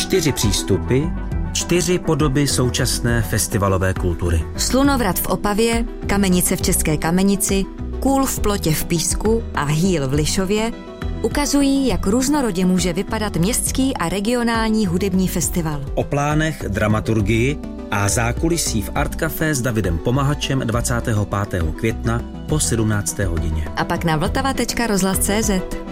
4 přístupy, 4 podoby současné festivalové kultury. Slunovrat v Opavě, Kamenice v České Kamenici, Kůl v Plotě v Písku a Hýl v Lišově ukazují, jak různorodě může vypadat městský a regionální hudební festival. O plánech, dramaturgii a zákulisí v Art Café s Davidem Pomahačem 25. května po 17. hodině. A pak na vltava.rozhlas.cz.